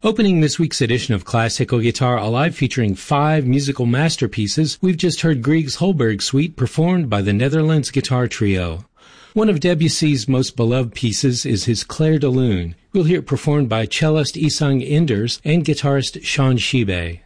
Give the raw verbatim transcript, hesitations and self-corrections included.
Opening this week's edition of Classical Guitar Alive featuring five musical masterpieces, we've just heard Grieg's Holberg Suite performed by the Netherlands Guitar Trio. One of Debussy's most beloved pieces is his Clair de Lune. We'll hear it performed by cellist Isang Enders and guitarist Sean Shibe.